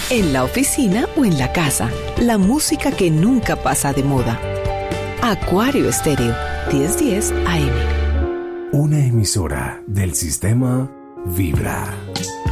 en la oficina o en la casa. La música que nunca pasa de moda. Acuario Estéreo, 1010 AM. Una emisora del sistema Vibra.